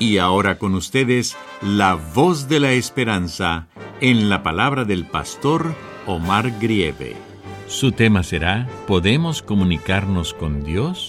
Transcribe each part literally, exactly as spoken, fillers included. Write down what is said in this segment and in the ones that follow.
Y ahora con ustedes, la voz de la esperanza en la palabra del pastor Omar Grieve. Su tema será, ¿podemos comunicarnos con Dios?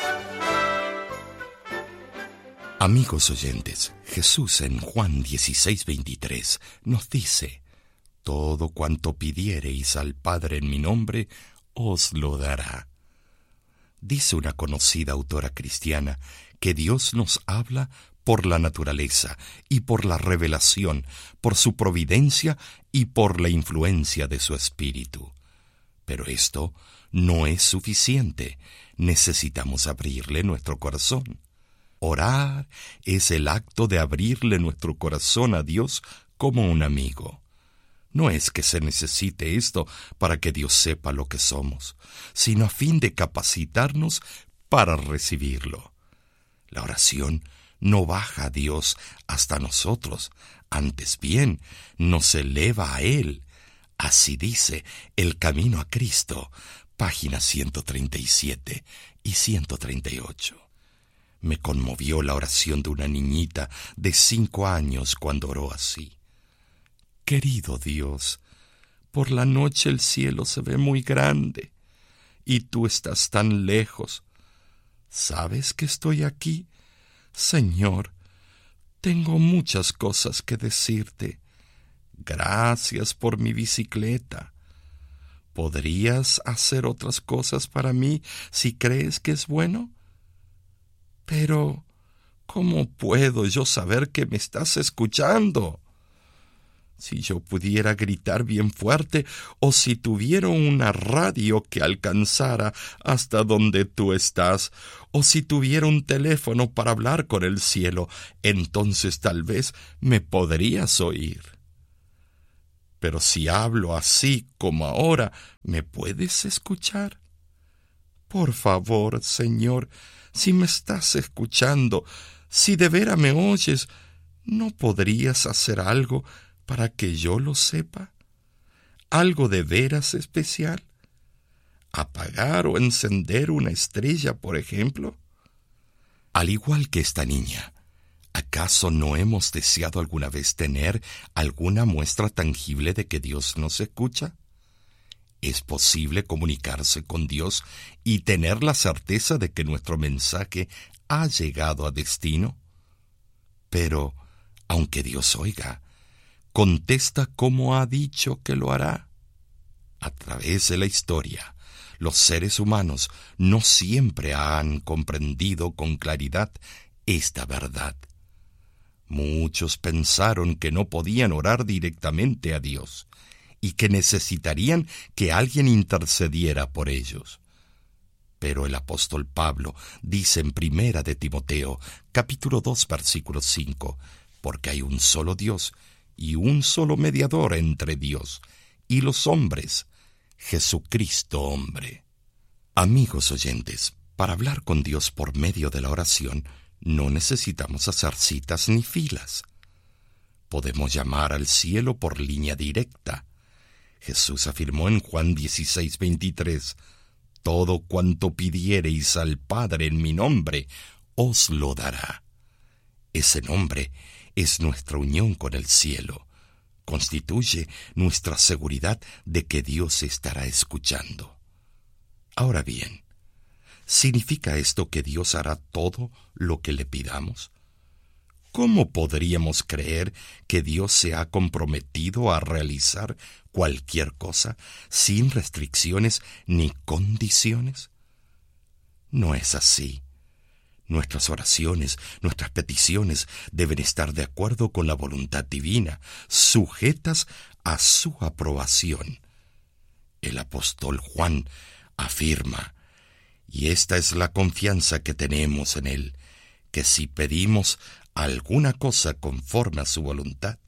Amigos oyentes, Jesús en Juan dieciséis veintitrés nos dice: todo cuanto pidiereis al Padre en mi nombre, os lo dará. Dice una conocida autora cristiana que Dios nos habla por la naturaleza y por la revelación, por su providencia y por la influencia de su Espíritu. Pero esto no es suficiente. Necesitamos abrirle nuestro corazón. Orar es el acto de abrirle nuestro corazón a Dios como un amigo. No es que se necesite esto para que Dios sepa lo que somos, sino a fin de capacitarnos para recibirlo. La oración no baja a Dios hasta nosotros, antes bien nos eleva a Él. Así dice El Camino a Cristo, páginas ciento treinta y siete y ciento treinta y ocho. Me conmovió la oración de una niñita de cinco años cuando oró así: querido Dios, por la noche el cielo se ve muy grande y tú estás tan lejos. ¿Sabes que estoy aquí? Señor, tengo muchas cosas que decirte. Gracias por mi bicicleta. ¿Podrías hacer otras cosas para mí si crees que es bueno? Pero, ¿cómo puedo yo saber que me estás escuchando? Si yo pudiera gritar bien fuerte, o si tuviera una radio que alcanzara hasta donde tú estás, o si tuviera un teléfono para hablar con el cielo, entonces tal vez me podrías oír. Pero si hablo así como ahora, ¿me puedes escuchar? Por favor, Señor, si me estás escuchando, si de veras me oyes, ¿no podrías hacer algo para que yo lo sepa? ¿Algo de veras especial? ¿Apagar o encender una estrella, por ejemplo? Al igual que esta niña, ¿acaso no hemos deseado alguna vez tener alguna muestra tangible de que Dios nos escucha? ¿Es posible comunicarse con Dios y tener la certeza de que nuestro mensaje ha llegado a destino? Pero, aunque Dios oiga, contesta como ha dicho que lo hará. A través de la historia, los seres humanos no siempre han comprendido con claridad esta verdad. Muchos pensaron que no podían orar directamente a Dios y que necesitarían que alguien intercediera por ellos. Pero el apóstol Pablo dice en Primera de Timoteo, capítulo dos, versículo cinco, porque hay un solo Dios y un solo mediador entre Dios y los hombres, Jesucristo hombre. Amigos oyentes, para hablar con Dios por medio de la oración, no necesitamos hacer citas ni filas. Podemos llamar al cielo por línea directa. Jesús afirmó en Juan dieciséis veintitrés, todo cuanto pidiereis al Padre en mi nombre, os lo dará. Ese nombre es nuestra unión con el cielo. Constituye nuestra seguridad de que Dios estará escuchando. Ahora bien, ¿significa esto que Dios hará todo lo que le pidamos? ¿Cómo podríamos creer que Dios se ha comprometido a realizar cualquier cosa sin restricciones ni condiciones? No es así. Nuestras oraciones, nuestras peticiones deben estar de acuerdo con la voluntad divina, sujetas a su aprobación. El apóstol Juan afirma, y esta es la confianza que tenemos en él, que si pedimos alguna cosa conforme a su voluntad,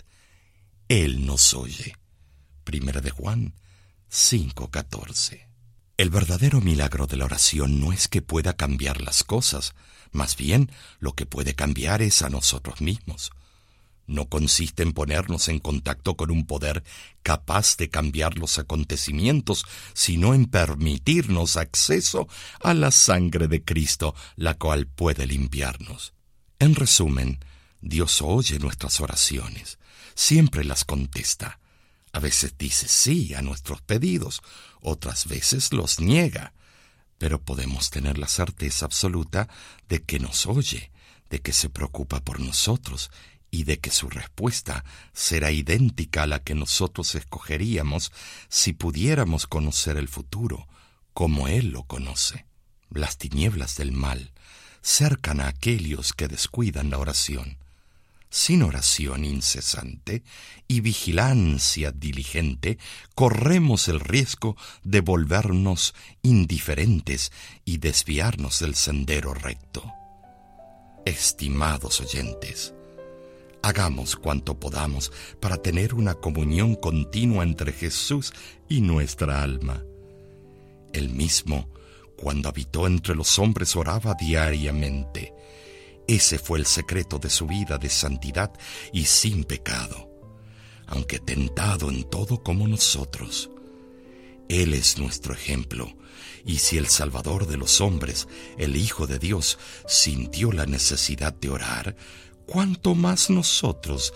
él nos oye. Primera de Juan cinco catorce. El verdadero milagro de la oración no es que pueda cambiar las cosas, más bien lo que puede cambiar es a nosotros mismos. No consiste en ponernos en contacto con un poder capaz de cambiar los acontecimientos, sino en permitirnos acceso a la sangre de Cristo, la cual puede limpiarnos. En resumen, Dios oye nuestras oraciones, siempre las contesta. A veces dice sí a nuestros pedidos, otras veces los niega, pero podemos tener la certeza absoluta de que nos oye, de que se preocupa por nosotros y de que su respuesta será idéntica a la que nosotros escogeríamos si pudiéramos conocer el futuro como Él lo conoce. Las tinieblas del mal cercan a aquellos que descuidan la oración. Sin oración incesante y vigilancia diligente, corremos el riesgo de volvernos indiferentes y desviarnos del sendero recto. Estimados oyentes, hagamos cuanto podamos para tener una comunión continua entre Jesús y nuestra alma. Él mismo, cuando habitó entre los hombres, oraba diariamente. Ese fue el secreto de su vida de santidad y sin pecado, aunque tentado en todo como nosotros. Él es nuestro ejemplo, y si el Salvador de los hombres, el Hijo de Dios, sintió la necesidad de orar, ¿cuánto más nosotros,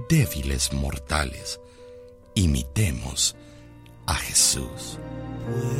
débiles mortales? Imitemos a Jesús.